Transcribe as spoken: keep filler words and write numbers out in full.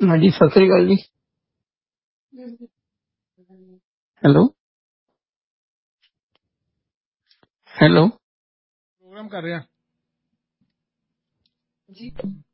ਹਾਂਜੀ ਸਤਿ ਸ੍ਰੀ ਅਕਾਲ ਜੀ। Hello hello programme ਕਰ ਰਿਹਾ